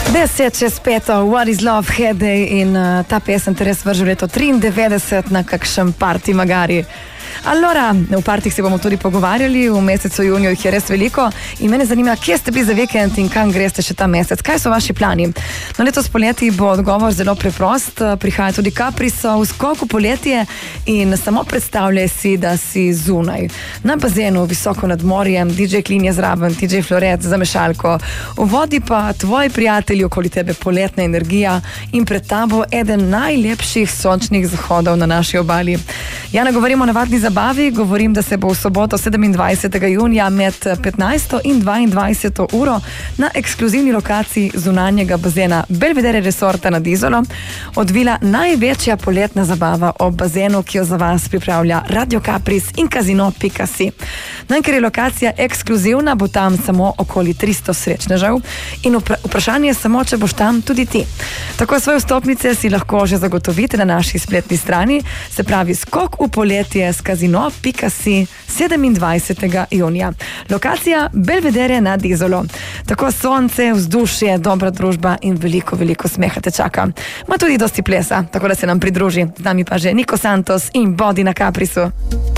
10:05, What is Love, Headday in ta pesem te res vrže v leto 93 na kakšen party magari. Allora, v partih se bomo tudi pogovarjali, v mesecu juniju jih je res veliko in mene zanima, kje ste bili za vikend in kam greste še ta mesec, kaj so vaši plani? No, letos poleti bo odgovor zelo preprost, prihaja tudi Caprisov skok v poletje in samo predstavljaj si, da si zunaj. Na bazenu, visoko nad morjem, DJ Klin je zraven, DJ Floret za mešalko, v vodi pa tvoji prijatelji, okoli tebe poletna energija in pred tabo eden najlepših sončnih zahodov na naši obali. Ja, ne govorimo o navadni zabavi, govorim, da se bo v soboto 27. junija med 15. in 22. uro na ekskluzivni lokaciji zunanjega bazena Belvedere Resorta nad Izolo odvila največja poletna zabava ob bazenu, ki jo za vas pripravlja Radio Capris in Casino.si. No, in ker je lokacija ekskluzivna, bo tam samo okoli 300 srečnežev in vprašanje je samo, če boš tam tudi ti. Tako svoje vstopnice si lahko že zagotovite na naši spletni strani, se pravi skok v poletje s Casino.si 27. junija. Lokacija Belvedere nad Izolo. Tako sonce, vzdušje, dobra družba in veliko, veliko smeha te čaka. Ma tudi dosti plesa, tako da se nam pridruži. Z nami pa že Niko Santos in Bodi na Caprisu.